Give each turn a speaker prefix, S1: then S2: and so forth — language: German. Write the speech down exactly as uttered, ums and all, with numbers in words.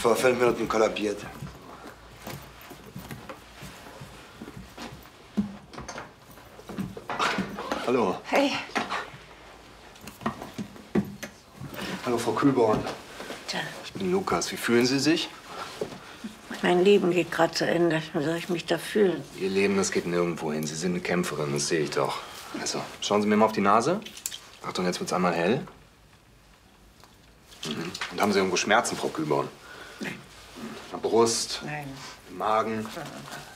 S1: vor fünf Minuten kollabiert. Hallo.
S2: Hey.
S1: Hallo, Frau Kühlborn.
S2: Tja.
S1: Ich bin Lukas. Wie fühlen Sie sich?
S2: Mein Leben geht gerade zu Ende. Wie soll ich mich da fühlen?
S1: Ihr Leben, das geht nirgendwo hin. Sie sind eine Kämpferin, das sehe ich doch. Also, schauen Sie mir mal auf die Nase. Achtung, jetzt wird's einmal hell. Mhm. Und haben Sie irgendwo Schmerzen, Frau Kühlborn?
S2: Nein.
S1: In der Brust?
S2: Nein.
S1: Im Magen?
S2: Ja.